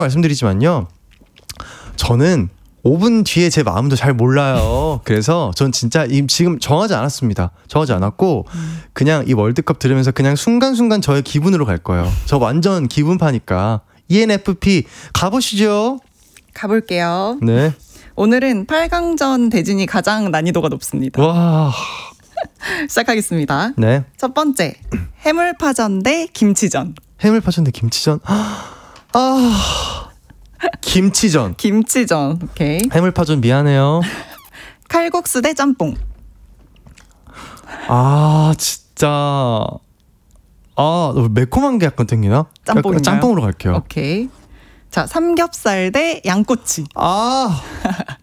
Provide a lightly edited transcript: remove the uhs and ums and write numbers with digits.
말씀드리지만요. 저는 5분 뒤에 제 마음도 잘 몰라요. 그래서 전 진짜 지금 정하지 않았습니다. 정하지 않았고 그냥 이 월드컵 들으면서 그냥 순간순간 저의 기분으로 갈 거예요. 저 완전 기분파니까. ENFP 가보시죠. 가볼게요. 네. 오늘은 8강전 대진이 가장 난이도가 높습니다. 와. 시작하겠습니다. 네. 첫 번째, 해물파전 대 김치전. 해물파전 대 김치전. 김치전. 김치전. 오케이. 해물파전 미안해요. 칼국수 대 짬뽕. 진짜. 매콤한 게 약간 땡기나? 짬뽕인가요? 짬뽕으로 갈게요. 오케이. 자, 삼겹살 대 양꼬치.